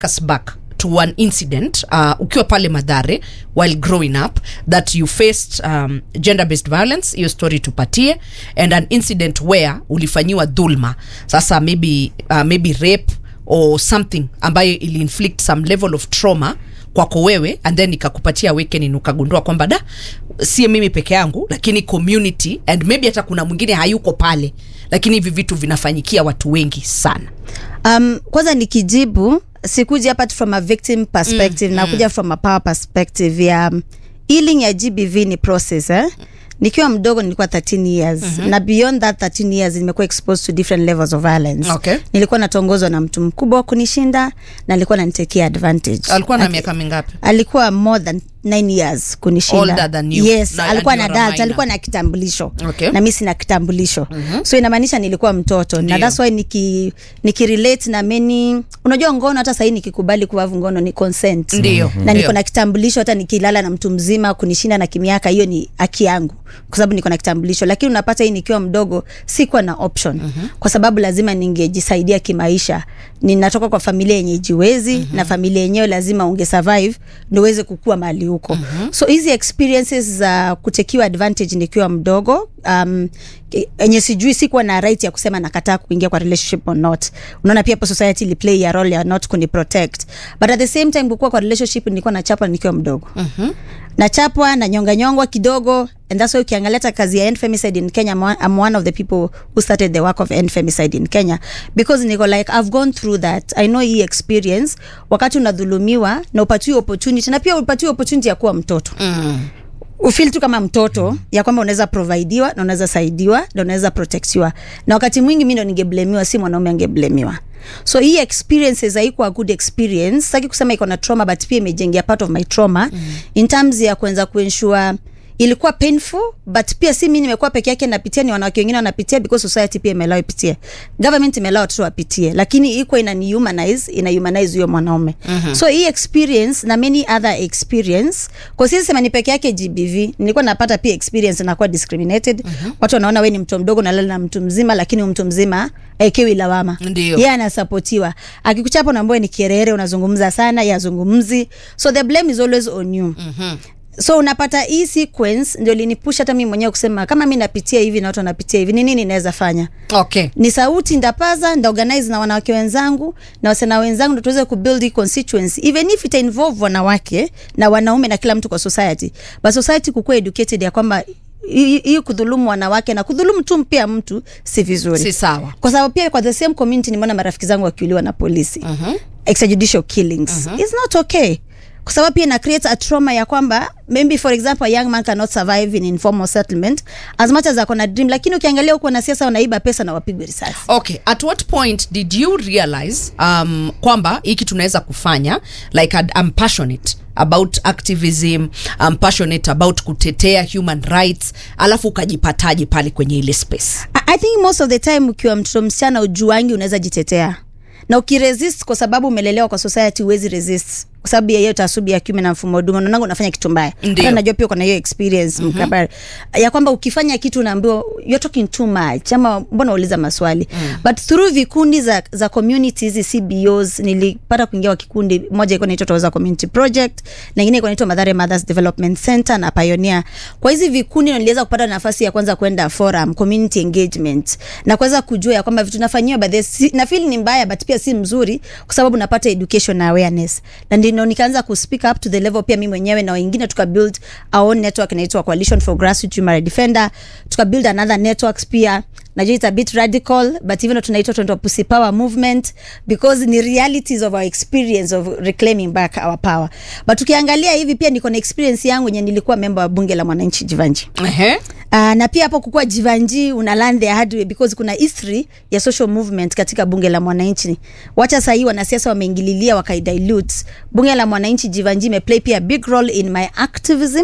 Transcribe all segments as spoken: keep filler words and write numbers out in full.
us back to an incident uh, ukiwa pale Mathare while growing up that you faced um, gender based violence, your story tupatie, and an incident where ulifanyiwa dhulma, sasa maybe uh, maybe rape or something ambayo ili inflict some level of trauma kwako wewe, and then ikakupatia awakening, ukagundua kwamba da si mimi peke yangu lakini community, and maybe hata kuna mwingine hayuko pale lakini hivi vitu vinafanyikia watu wengi sana. Um, kwanza nikijibu, sikuja hapa from a victim perspective, mm, na kuja mm. from a power perspective. Ya healing ya G B V ni process eh. Nikiwa mdogo nilikuwa thirteen years, mm-hmm. na beyond that thirteen years nimekuwa exposed to different levels of violence. Okay. Nilikuwa natongozwa na mtu mkubwa kunishinda na alikuwa ananitekea advantage. Alikuwa na miaka mingapi? Alikuwa more than nine years kunishinda. Older than you. Yes, na, alikuwa na adult, alikuwa na kitambulisho. Okay. Na mimi sina kitambulisho. Mm-hmm. So inamaanisha nilikuwa mtoto. Ndiyo. Na that's why niki nikirelate na many, unajua ngono hata sasa nikikubali kuwa ngono ni consent. Ndiyo. Na Ndiyo. niko na kitambulisho, hata nikilala na mtu mzima kunishinda na kimiaka, hiyo ni haki yangu kwa sababu niko na kitambulisho. Lakini unapata hii nikiwa mdogo sikuwa na option, mm-hmm. kwa sababu lazima ningejisaidia kimaisha. Ninatoka kwa familia yenye jiwezi, mm-hmm. na familia yenyewe lazima unge survive ndio uweze kukua mahali huko. Mm-hmm. So hizi experiences za uh, kutekiwa advantage nikiwa mdogo, um enye sijui sikuwa na right ya kusema nakataa kuingia kwa relationship or not. Unaona pia society li play a role ya not kuni protect, but at the same time kukua kwa relationship nilikuwa na chapa nikiwa mdogo. Mhm. Mm na chapwa na nyonga nyongwa kidogo, and that's why ukiangalia kazi ya end femicide in Kenya, I'm one of the people who started the work of end femicide in Kenya, because niko like I've gone through that. I know hii experience wakati unadhulumiwa na upatiwe opportunity, na pia upatiwe opportunity ya kuwa mtoto. Mhm. Ufeel tu kama mtoto ya kwamba unaweza provideiwa na unaweza saidiwa na unaweza protectiwa, na wakati mwingi mimi ndo ningeblemiwa, si mwanaume angeblemiwa. So hii experiences haikuwa a good experience. Saki kusema iko na trauma, but pia imejengea part of my trauma, mm. in terms ya kuanza kuensure ilikuwa painful, but pia si mimi nimekuwa peke yake napitia, ni wanawake wengine wanapitia, because society pia imelao ipitie, government imelao tu wapitie, lakini iko ina humanize, ina humanize huyo mwanaume. Mm-hmm. So hii experience na many other experience, kwa sisi sema ni peke yake G B V, nilikuwa napata pia experience na kuwa discriminated. Mm-hmm. Watu wanaona wewe ni mtu mdogo na lala na mtu mzima, lakini mtu mzima aikewi lawama. Yeye yeah, anasupportiwa. Akikuchapa unaambiwa ni kerere, unazungumza sana, yazungumzi. So the blame is always on you. Mhm. So unapata hii sequence ndio linipusha hata mimi mwenyewe kusema kama mimi napitia hivi na watu wanapitia hivi, ni nini naweza fanya? Okay. Ni sauti ndapaza, nda organize na wanawake wenzangu na wasena wenzangu ndio tuweze kubuild constituency, even if it involve wanawake na wanaume na kila mtu kwa society. But society kukua educated ya kwamba hii kudhulumu wanawake na kudhulumu tu pia mtu si vizuri. Si sawa. Kwa sababu pia kwa the same community nimeona marafiki zangu wakiuliwa na polisi. Mhm. Uh-huh. Extrajudicial killings. Uh-huh. It's not okay. Kwa sababu pia na create a trauma ya kwamba maybe for example a young man cannot survive in informal settlement as much as akona dream, lakini ukiangalia huko na siasa wanaiba pesa na wapigwe risasi. Okay, at what point did you realize um kwamba hiki tunaweza kufanya, like I'm passionate about activism, I'm passionate about kutetea human rights, alafu ukajipataje pale kwenye ile space? I, I think most of the time ukiwa mtoto msichana ujuangi unaweza jitetea, na ukiresist kwa sababu umelelewa kwa society uwezi resist kwa sababu yeye taasubi ya kiume na mfumo dume, unaona unafanya kitu mbaya. Hata najua pia kuna hiyo experience, mm-hmm. mkabari ya kwamba ukifanya kitu unaambiwa you're talking too much, ama mbona uliza maswali. Mm. But through vikundi za za communities, C B Os, nilipata kuingia kwa kikundi moja iko inaitwa Toza Community Project, na nyingine iko inaitwa Mathare Mothers Development Center na Pioneer. Kwa hizi vikundi niliweza kupata nafasi ya kwanza kwenda forum, community engagement, na kuweza kujua ya kwamba vitu nafanywa by the si, na feel ni mbaya but pia si mzuri, kwa sababu napata education na awareness. Na ndio nikaanza ku speak up to the level pia mimi mwenyewe na wengine tuka build our own network inaitwa Coalition for Grassroots Human Rights Defender. Tuka build another networks pia. Najua it's a bit radical, but even tunaitwa tunaitwa Pussy Power Movement, because ni realities of our experience of reclaiming back our power. But tukiangalia hivi pia niko na experience yangu yenye nilikuwa member wa bunge la mwananchi Jivanji. Ehe. Uh, na pia hapo kukua Jivanji una land the hard way, because kuna history ya social movement katika bunge la mwananchi. Wacha sasa hii wanasiasa wameingililia wakaidilute. Bunge la mwananchi Jivanji me play pia big role in my activism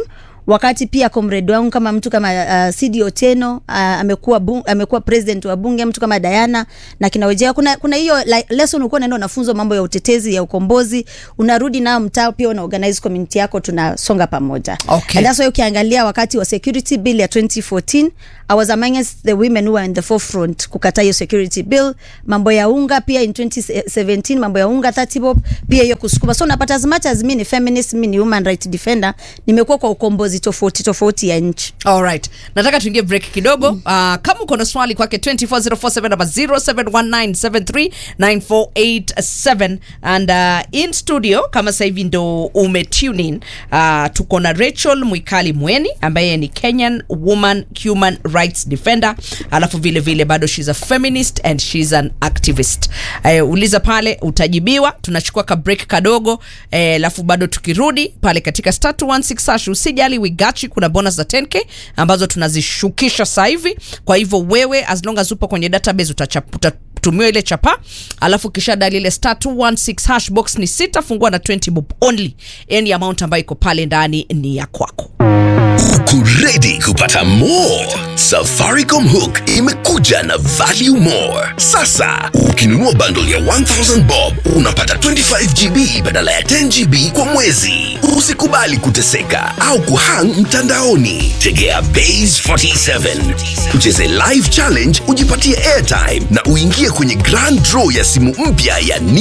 wakati pia comrade wangu kama mtu kama uh, Sidi Otieno uh, amekuwa bung, amekuwa president wa bunge, mtu kama Diana na kinawejea, kuna kuna hiyo like, lesson uko unaenda unafunzwa mambo ya utetezi ya ukombozi, unarudi nao mtaa pia una organize community yako, tunasonga pamoja. Okay. And that's why ukiangalia wakati wa security bill ya twenty fourteen, I was amongst the women who were in the forefront kukata hiyo security bill. Mambo ya unga pia in twenty seventeen, mambo ya unga thirty bob pia hiyo kusukuma. So napata as much as mimi ni feminist, mimi ni human right defender, nimekuwa kwa ukombozi tofauti tofauti ya nchi. All right. Nataka tuingie break kidogo. Mm. Uh, kama uko na swali kwake two four zero four seven number zero seven one nine seven three nine four eight seven, and uh, in studio kama sasa hivi ndo ume tune in, uh, tuko na Rachel Mwikali Mweni ambaye ni Kenyan woman human rights defender, alafu vile vile bado she's a feminist and she's an activist. Uh, uliza pale utajibiwa. Tunachukua ka break kadogo, eh, alafu bado tukirudi pale katika star two one six hash, usijali we got you, kuna bonus za ten K ambazo tunazishukisha sasa hivi. Kwa hivyo wewe as long as upo kwenye database utachaputa tumio ile chapa, alafu kisha dali ile star two one six hash, box ni sita, fungua na twenty bob only. Any amount ambayo iko pale ndani ni ya kwako. Uko ready kupata more? Safaricom Hook imekuja na value more. Sasa ukinunua bundle ya one thousand bob unapata twenty-five gigabytes badala ya ten gigabytes kwa mwezi. Usikubali kuteseka au kuhang mtandaoni. Tegea Base forty-seven, ucheze live challenge, ujipatie airtime na uingie kwenye grand draw ya simu mpya ya